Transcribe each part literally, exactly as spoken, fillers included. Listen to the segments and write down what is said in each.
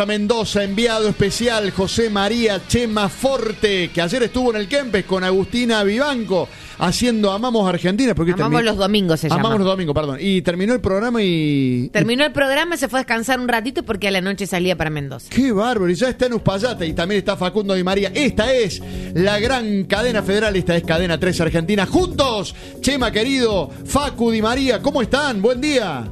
Mendoza, enviado especial José María Chema Forte, que ayer estuvo en el Kempes con Agustina Vivanco haciendo Amamos Argentina. Porque Amamos termi- los domingos se llama. Amamos los domingos, perdón. Y terminó el programa y... Terminó el programa, se fue a descansar un ratito porque a la noche salía para Mendoza. ¡Qué bárbaro! Y ya está en Uspallata y también está Facundo Di María. Esta es la gran cadena federal, esta es Cadena tres Argentina. Juntos, Chema querido, Facu Di María, ¿cómo están? Buen día.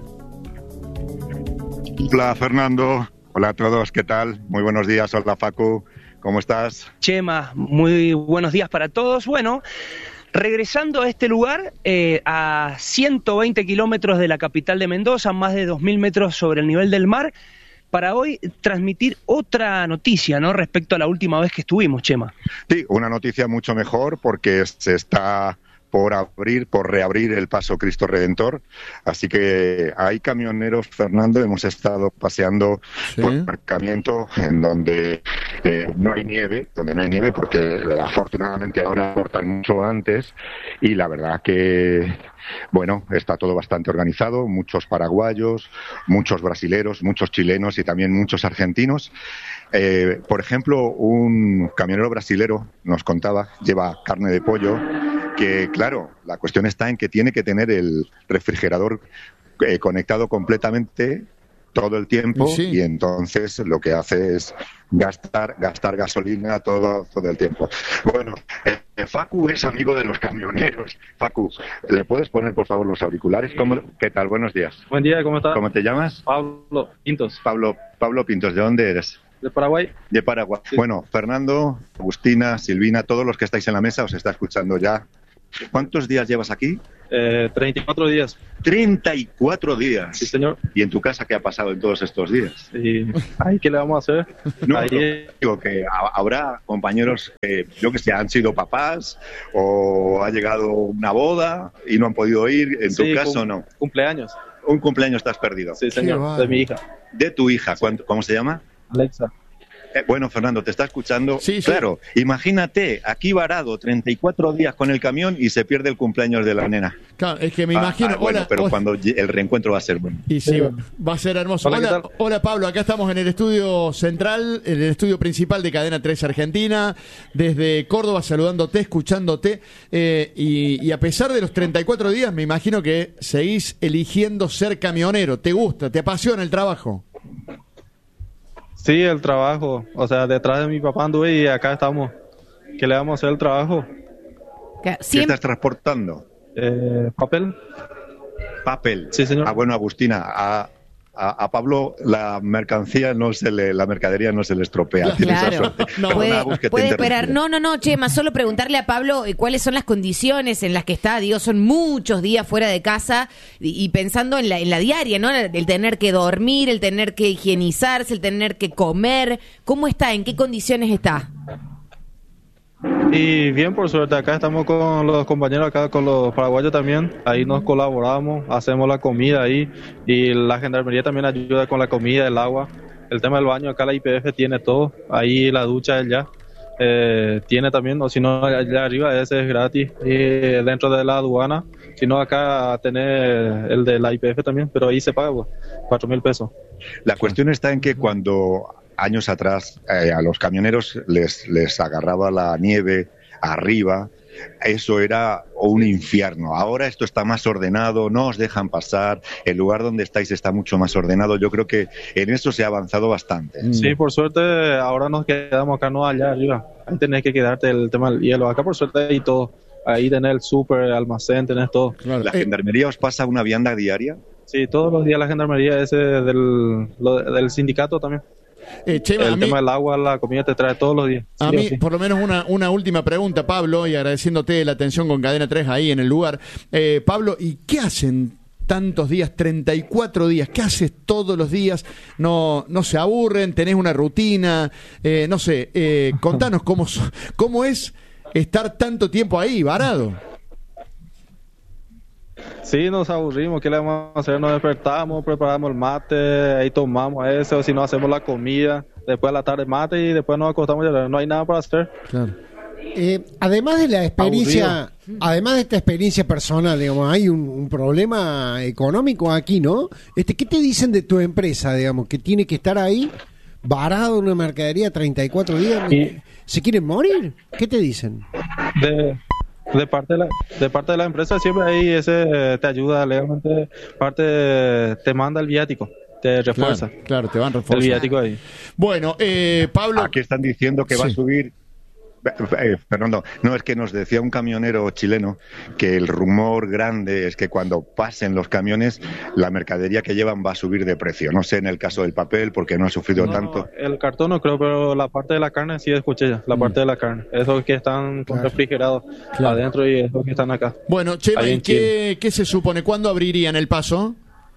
Hola, Fernando. Hola a todos, ¿qué tal? Muy buenos días, hola Facu, ¿cómo estás? Chema, muy buenos días para todos. Bueno, regresando a este lugar, eh, a ciento veinte kilómetros de la capital de Mendoza, más de dos mil metros sobre el nivel del mar, para hoy transmitir otra noticia, ¿no? Respecto a la última vez que estuvimos, Chema. Sí, una noticia mucho mejor porque se está por abrir, por reabrir el paso Cristo Redentor, así que hay camioneros, Fernando, hemos estado paseando ¿sí? por aparcamiento en donde eh, no hay nieve, donde no hay nieve porque afortunadamente ahora cortan mucho antes y la verdad que, bueno, está todo bastante organizado, muchos paraguayos, muchos brasileros, muchos chilenos y también muchos argentinos. Eh, por ejemplo, un camionero brasilero nos contaba, lleva carne de pollo, que claro, la cuestión está en que tiene que tener el refrigerador eh, conectado completamente todo el tiempo sí. y entonces lo que hace es gastar gastar gasolina todo todo el tiempo. Bueno, eh, Facu es amigo de los camioneros. Facu, ¿le puedes poner por favor los auriculares? ¿Cómo, ¿Qué tal? Buenos días. Buen día, ¿cómo estás? ¿Cómo te llamas? Pablo Pintos. Pablo, Pablo Pintos, ¿de dónde eres? De Paraguay. De Paraguay. Sí. Bueno, Fernando, Agustina, Silvina, todos los que estáis en la mesa os está escuchando ya. ¿Cuántos días llevas aquí? Eh, treinta y cuatro días. treinta y cuatro días. Sí, señor. ¿Y en tu casa qué ha pasado en todos estos días? Y ahí, ¿qué le vamos a hacer? No, ahí... no, digo que habrá compañeros que, yo que sé, han sido papás o ha llegado una boda y no han podido ir. ¿En sí, tu caso, cum- no? Cumpleaños. Un cumpleaños estás perdido. Sí, señor. De mi hija. De tu hija. Sí. ¿Cómo se llama? Alexa. Eh, bueno, Fernando, te está escuchando. Sí, sí. Claro, imagínate, aquí varado treinta y cuatro días con el camión y se pierde el cumpleaños de la nena. Claro, es que me imagino... Ah, ah, bueno, hola, pero hola. cuando el reencuentro va a ser bueno. Y sí, va a ser hermoso. Hola, hola, hola, Pablo, acá estamos en el estudio central, en el estudio principal de Cadena tres Argentina, desde Córdoba, saludándote, escuchándote, eh, y, y a pesar de los treinta y cuatro días, me imagino que seguís eligiendo ser camionero. ¿Te gusta? ¿Te apasiona el trabajo? Sí, el trabajo. O sea, detrás de mi papá anduve y acá estamos. ¿Qué le vamos a hacer el trabajo? ¿Qué estás transportando? Eh, papel. Papel. Sí, señor. Ah, bueno, Agustina, a, a, a Pablo la mercancía no se le, la mercadería no se le estropea. Claro. No, puede, Agus, que puede te esperar. No, no, no, Chema, solo preguntarle a Pablo eh, cuáles son las condiciones en las que está. Digo, son muchos días fuera de casa y, y pensando en la, en la diaria, ¿no? El tener que dormir, el tener que higienizarse, el tener que comer. ¿Cómo está? ¿En qué condiciones está? Y bien, por suerte, acá estamos con los compañeros, acá con los paraguayos también, ahí nos colaboramos, hacemos la comida ahí, y la gendarmería también ayuda con la comida, el agua, el tema del baño, acá la I P F tiene todo, ahí la ducha ya eh, tiene también, o si no, allá arriba ese es gratis, y dentro de la aduana, si no acá tener el de la I P F también, pero ahí se paga pues, cuatro mil pesos. La cuestión está en que cuando... años atrás eh, a los camioneros les, les agarraba la nieve arriba, eso era un infierno. Ahora esto está más ordenado, no os dejan pasar, el lugar donde estáis está mucho más ordenado. Yo creo que en eso se ha avanzado bastante. Sí, por suerte ahora nos quedamos acá, no allá arriba. Ahí tenés que quedarte el tema del hielo. Acá por suerte hay todo. Ahí tenés el súper, almacén, tenés todo. ¿La gendarmería os pasa una vianda diaria? Sí, todos los días la gendarmería ese del, lo, del sindicato también. Eh, Chema, el a mí, tema del agua, la comida te trae todos los días. A sí, mí, sí. por lo menos una, una última pregunta, Pablo, y agradeciéndote la atención con Cadena tres ahí en el lugar. Eh, Pablo, ¿y qué hacen tantos días, treinta y cuatro días? ¿Qué haces todos los días? ¿No, no se aburren? ¿Tenés una rutina? Eh, no sé, eh, contanos cómo, cómo es estar tanto tiempo ahí, varado. Sí, nos aburrimos, ¿qué le vamos a hacer? Nos despertamos, preparamos el mate, ahí tomamos eso, o si no hacemos la comida, después a la tarde mate y después nos acostamos y no hay nada para hacer. Claro. Eh, además de la experiencia, Aburrido. además de esta experiencia personal, digamos, hay un, un problema económico aquí, ¿no? Este, ¿qué te dicen de tu empresa, digamos, que tiene que estar ahí varado una mercadería treinta y cuatro días. Y- ¿Se quieren morir? ¿Qué te dicen? De, de parte de la de parte de la empresa siempre ahí ese eh, te ayuda legalmente, parte te manda el viático, te refuerza Claro, claro, te van el reforzando. viático ahí. Bueno, eh, Pablo. Aquí están diciendo que va Sí. a subir. Eh, Fernando, no, es que nos decía un camionero chileno que el rumor grande es que cuando pasen los camiones, la mercadería que llevan va a subir de precio. No sé en el caso del papel, porque no ha sufrido No, tanto. el cartón no creo, pero la parte de la carne sí escuché ya, la parte de la carne. Esos que están con refrigerados Claro. adentro y esos que están acá. Bueno, Chema, Ahí ¿y en qué, qué se supone? ¿Cuándo abrirían el paso?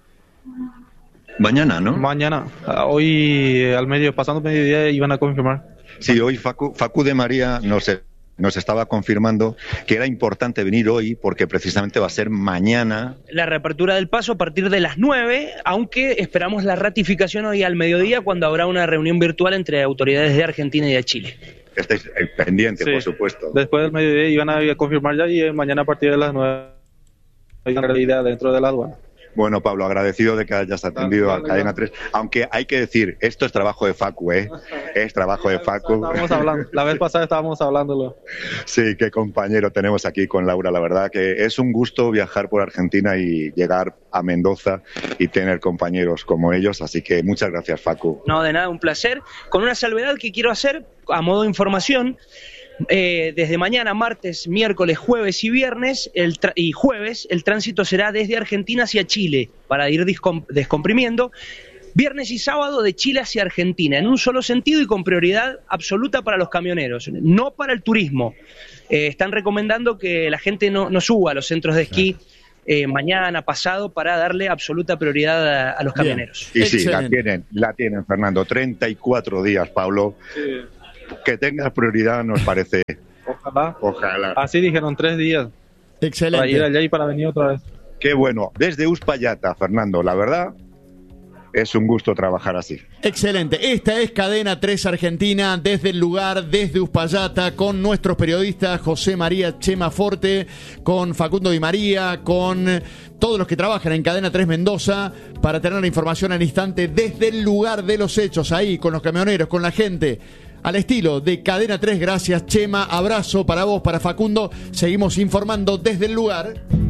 Mañana, ¿no? Mañana, ah, hoy eh, al medio, pasando mediodía iban a confirmar. Sí, hoy Facu, Facu de María nos, nos estaba confirmando que era importante venir hoy porque precisamente va a ser mañana. La reapertura del paso a partir de las nueve, aunque esperamos la ratificación hoy al mediodía cuando habrá una reunión virtual entre autoridades de Argentina y de Chile. Estáis eh, pendientes, Sí. por supuesto. Después del mediodía iban a confirmar ya y eh, mañana a partir de las nueve hay una realidad dentro de la aduana. Bueno, Pablo, agradecido de que hayas atendido Vale, a vale, Cadena vale. tres, aunque hay que decir, esto es trabajo de Facu, ¿eh? Es trabajo de Facu. Estábamos hablando, la vez pasada estábamos hablándolo. Sí, qué compañero tenemos aquí con Laura. La verdad que es un gusto viajar por Argentina y llegar a Mendoza y tener compañeros como ellos. Así que muchas gracias, Facu. No, de nada, un placer. Con una salvedad que quiero hacer a modo de información. Eh, desde mañana, martes, miércoles, jueves y viernes el tra- y jueves el tránsito será desde Argentina hacia Chile para ir discom- descomprimiendo. Viernes y sábado de Chile hacia Argentina, en un solo sentido y con prioridad absoluta para los camioneros, no para el turismo. Eh, están recomendando que la gente no, no suba a los centros de esquí eh, mañana, pasado, para darle absoluta prioridad a, a los Bien. camioneros. Y sí, la Excelente. tienen, la tienen, Fernando. treinta y cuatro días, Pablo. Que tengas prioridad nos parece. Ojalá. Ojalá. Así dijeron tres días para ir Excelente. allá y para venir otra vez. Qué bueno. Desde Uspallata, Fernando, la verdad es un gusto trabajar así. Excelente. Esta es Cadena tres Argentina, desde el lugar, desde Uspallata, con nuestros periodistas José María Chema Forte, con Facundo Di María, con todos los que trabajan en Cadena tres Mendoza, para tener la información al instante desde el lugar de los hechos, ahí, con los camioneros, con la gente. Al estilo de Cadena tres, gracias Chema, abrazo para vos, para Facundo. Seguimos informando desde el lugar.